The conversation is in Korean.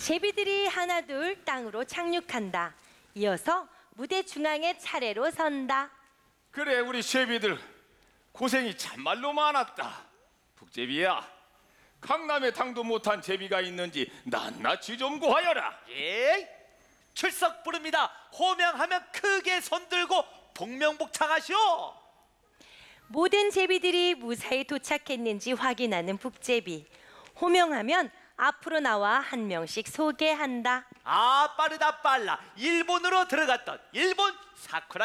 제비들이 하나둘 땅으로 착륙한다. 이어서 무대 중앙에 차례로 선다. 그래, 우리 제비들 고생이 참말로 많았다. 북제비야, 강남에 당도 못한 제비가 있는지 낱낱이 좀 구하여라. 예, 출석 부릅니다. 호명하면 크게 손들고 복명복창하시오. 모든 제비들이 무사히 도착했는지 확인하는 북제비. 호명하면 앞으로 나와 한 명씩 소개한다. 아, 빠르다 빨라. 일본으로 들어갔던 일본 사쿠라